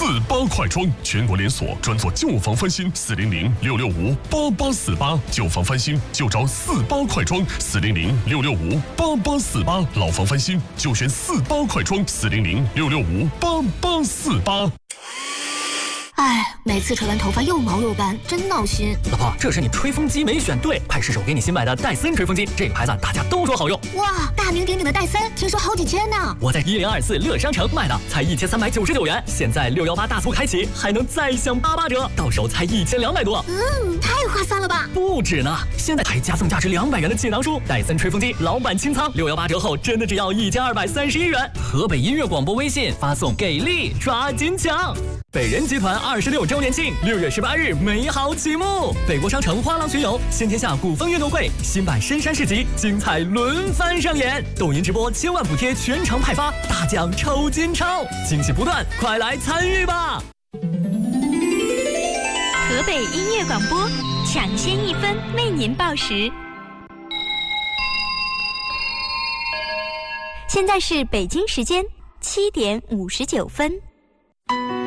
48快装，全国连锁，专做旧房翻新，400-665-8848，旧房翻新就找48快装，400-665-8848，老房翻新就选48快装，400-665-8848。 哎，每次吹完头发又毛又干，真闹心。 老婆，这是你吹风机没选对，快试试我给你新买的戴森吹风机，这个牌子大家都说好用。 哇，大名鼎鼎的戴森，听说好几千呢。 我在1024乐商城买的，才1399元，现在618大促开启，还能再享88折，到手才1200多。 太划算了吧？ 不止呢，现在还加送价值200元的锦囊书，戴森吹风机老板清仓，618折后真的只要1231元。河北音乐广播微信发送给力，抓紧抢！北人集团26周年庆，6月18日美好启幕。北国商城花廊巡游，新天下古风运动会，新版深山市集，精彩轮番上演。抖音直播千万补贴全场派发，大奖抽金钞，惊喜不断，快来参与吧！ 河北音乐广播，抢先1分为您报时。现在是北京时间7点59分。